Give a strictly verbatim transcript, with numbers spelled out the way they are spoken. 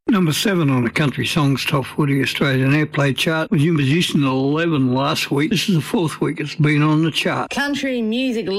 Number seven on the Country Songs Top forty Australian Airplay chart was in position eleven last week. This is the fourth week it's been on the chart. Country music